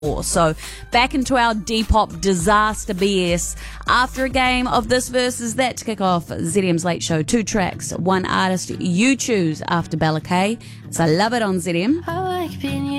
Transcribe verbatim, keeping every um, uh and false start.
So back into our Depop disaster B S after a game of this versus that to kick off Z D M's Late Show. Two tracks, one artist you choose after Bella K. So I love it on Z D M. I like being